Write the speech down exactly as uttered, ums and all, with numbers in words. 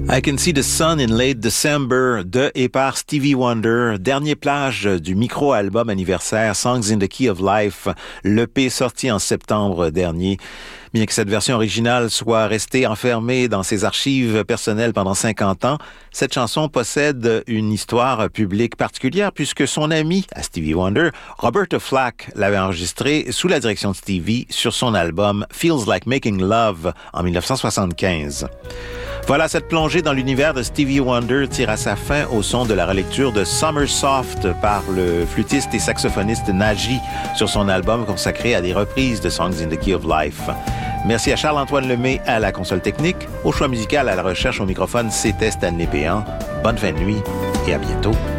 I Can See the Sun in Late December de et par Stevie Wonder, dernier plage du micro-album anniversaire Songs in the Key of Life, l'E P sorti en septembre dernier. Bien que cette version originale soit restée enfermée dans ses archives personnelles pendant cinquante ans, cette chanson possède une histoire publique particulière puisque son ami à Stevie Wonder, Roberta Flack, l'avait enregistrée sous la direction de Stevie sur son album Feels Like Making Love en dix-neuf cent soixante-quinze. Voilà, cette plongée dans l'univers de Stevie Wonder tire à sa fin au son de la relecture de Summer Soft par le flûtiste et saxophoniste Naji sur son album consacré à des reprises de Songs in the Key of Life. Merci à Charles-Antoine Lemay à la console technique. Au choix musical, à la recherche au microphone, c'était Stanley Péan. Bonne fin de nuit et à bientôt.